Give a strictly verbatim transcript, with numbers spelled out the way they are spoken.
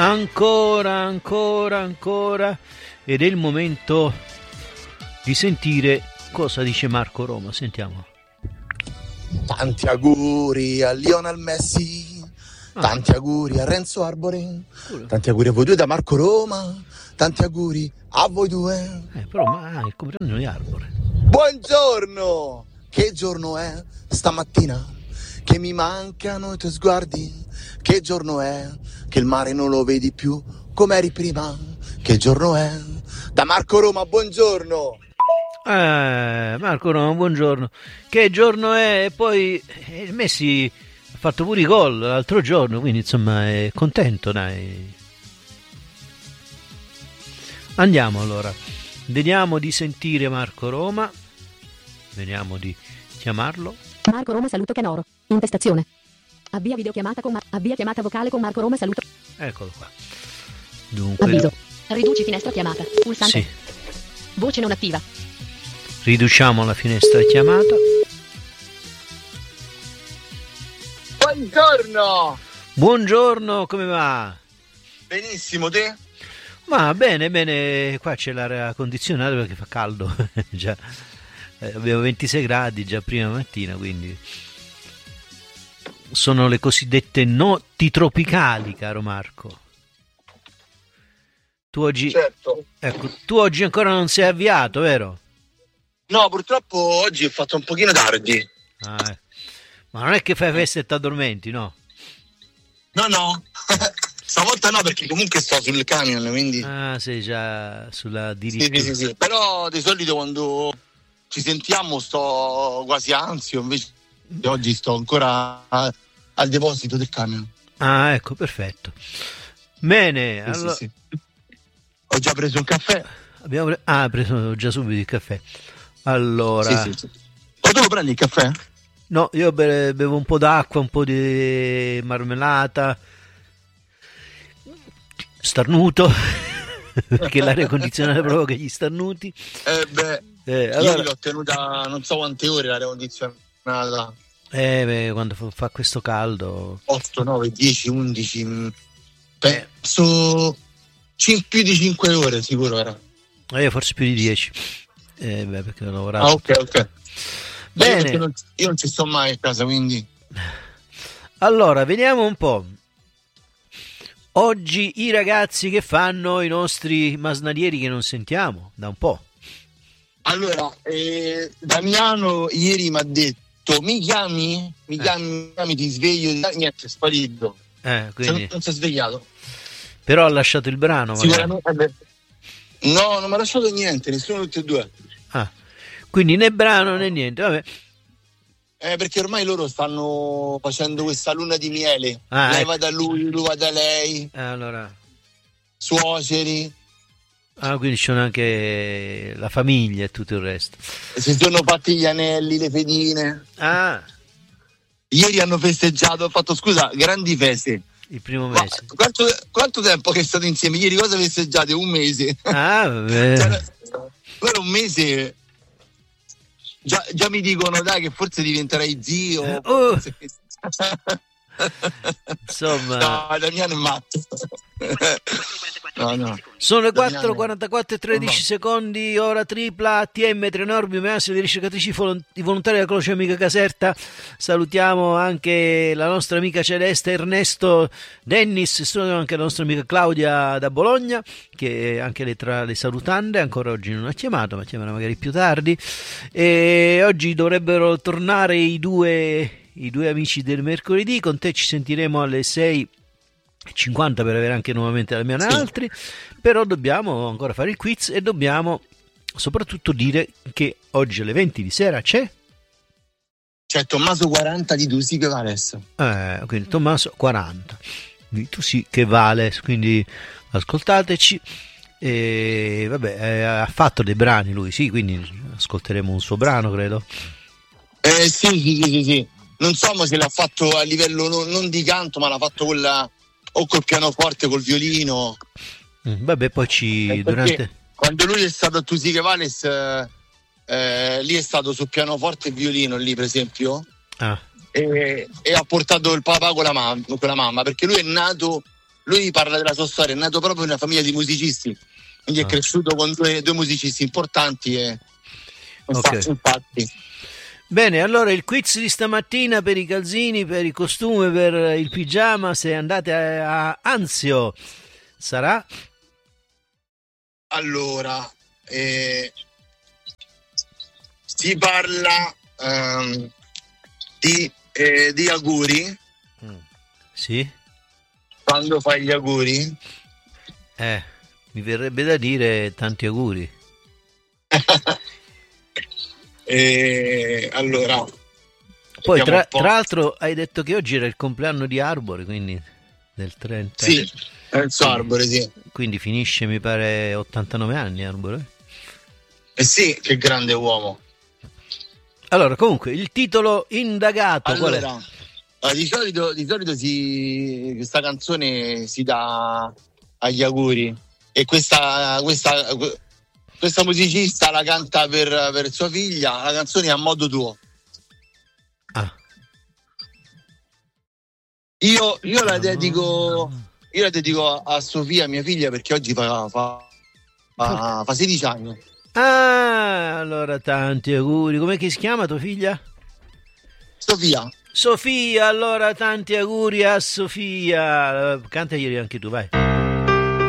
Ancora, ancora, ancora. Ed è il momento di sentire cosa dice Marco Roma. Sentiamo. Tanti auguri a Lionel Messi, ah. tanti auguri a Renzo Arbore, Pure. tanti auguri a voi due da Marco Roma, tanti auguri a voi due. Eh, però ma ah, il compleanno di Arbore. Buongiorno! Che giorno è stamattina? Che mi mancano i tuoi sguardi? Che giorno è? Che il mare non lo vedi più come eri prima? Che giorno è? Da Marco Roma, buongiorno! Eh, Marco Roma, buongiorno. Che giorno è? E poi eh, Messi ha fatto pure i gol l'altro giorno, quindi insomma è contento, dai. Andiamo allora. Vediamo di sentire Marco Roma. Vediamo di chiamarlo. Marco Roma, saluto Canoro. Intestazione. Avvia videochiamata con Mar- avvia chiamata vocale con Marco Roma, saluto. Eccolo qua. Dunque. Avviso. Riduci finestra chiamata. Pulsante. Sì. Voce non attiva. Riduciamo la finestra chiamata. Buongiorno! Buongiorno, come va? Benissimo, te? Ma bene, bene, qua c'è l'aria condizionata perché fa caldo. Già, eh, abbiamo ventisei gradi già prima mattina, quindi sono le cosiddette notti tropicali, caro Marco. Tu oggi, certo. Ecco, tu oggi ancora non sei avviato, vero? No, purtroppo oggi ho fatto un pochino tardi. Ah, eh. Ma non è che fai festa e ti addormenti, no? No, no. Stavolta no, perché comunque sto sul camion, quindi... Ah, sei già sulla dirittura. Sì, sì, sì, sì. Però di solito quando ci sentiamo sto quasi ansio, invece oggi sto ancora al deposito del camion. Ah, ecco, perfetto. Bene, sì, allora... sì, sì. Ho già preso un caffè. Abbiamo pre... Ah, preso già subito il caffè. Allora... Sì, sì, sì. O tu lo prendi il caffè? No, io be- bevo un po' d'acqua, un po' di marmellata, starnuto, perché l'aria condizionata provoca gli starnuti. Eh beh, eh, allora... io l'ho tenuta non so quante ore l'aria condizionata. Eh beh, quando fa, fa questo caldo... otto, nove, dieci, undici, penso c- più di cinque ore sicuro era. Eh, forse più di dieci. Eh beh, perché ho lavorato. Ah, ok, ok. Bene. Io non, io non ci sto mai a casa, quindi... Allora, vediamo un po'. Oggi i ragazzi che fanno i nostri masnadieri che non sentiamo da un po'. Allora, eh, Damiano ieri mi ha detto, mi chiami? Mi chiami, eh. mi chiami, ti sveglio? Niente, è sparito. Eh, quindi... non si è svegliato. Però ha lasciato il brano, magari. No, non mi ha lasciato niente, nessuno di tutti e due. Ah. Quindi né brano né niente, vabbè. Eh, perché ormai loro stanno facendo questa luna di miele. Ah, lei ecco. va da lui, lui va da lei. Eh, allora. Suoceri. Ah, quindi ci sono anche la famiglia e tutto il resto. E si sono fatti gli anelli, le pedine. Ah. Ieri hanno festeggiato, ho fatto, scusa, grandi feste. Il primo mese. Ma quanto, quanto tempo che state insieme? Ieri cosa festeggiate? Un mese. Ah, vabbè. Cioè, guarda, un mese... Già, già mi dicono dai che forse diventerai zio. Eh, oh. Forse... Insomma, no, Damiano è matto. No, no. Sono le quattro e quarantaquattro e tredici secondi, ora tripla A T M tre Normi, Meassi, le ricercatrici i volontari della Croce Amica Caserta. Salutiamo anche la nostra amica Celeste, Ernesto, Dennis, sono anche la nostra amica Claudia da Bologna, che è anche lei tra le salutande, ancora oggi non ha chiamato, ma chiamerà magari più tardi. E oggi dovrebbero tornare i due i due amici del mercoledì. Con te ci sentiremo alle sei e cinquanta per avere anche nuovamente la mia e altri, però dobbiamo ancora fare il quiz e dobbiamo soprattutto dire che oggi alle venti di sera c'è c'è Tommaso quaranta di Tu sì che vales, eh, quindi Tommaso quaranta di Tu sì che vales, quindi ascoltateci. E vabbè, eh, ha fatto dei brani lui, sì, quindi ascolteremo un suo brano, credo. Eh sì, sì, sì, sì. Non so se l'ha fatto a livello non, non di canto, ma l'ha fatto con la, o col pianoforte, col violino. Mm, vabbè, poi ci durante quando lui è stato a Tu sì che vales, eh, eh, lì è stato su pianoforte e violino, lì per esempio. Ah. E, e ha portato il papà con la, mam- con la mamma, perché lui è nato lui parla della sua storia, è nato proprio in una famiglia di musicisti, quindi ah. è cresciuto con due, due musicisti importanti e infatti, okay. infatti. Bene, allora il quiz di stamattina per i calzini, per il costume, per il pigiama, se andate a, a Anzio, sarà? Allora, eh, si parla um, di, eh, di auguri. Mm. Sì? Quando fai gli auguri? Eh, mi verrebbe da dire tanti auguri. E allora poi tra, tra l'altro hai detto che oggi era il compleanno di Arbore, quindi del trenta. Sì, è il suo Arbore, sì. Quindi finisce, mi pare, ottantanove anni Arbore. Eh sì, che grande uomo. Allora, comunque, il titolo indagato allora, qual è? Di solito, di solito si, questa canzone si dà agli auguri e questa, questa, questa musicista la canta per, per sua figlia, la canzone è A modo tuo. Ah. Io, io la dedico io la dedico a, a Sofia, mia figlia, perché oggi fa, fa, fa, fa sedici anni. Ah, allora tanti auguri. Com'è che si chiama tua figlia? Sofia. Sofia, allora tanti auguri a Sofia. Canta ieri anche tu, vai.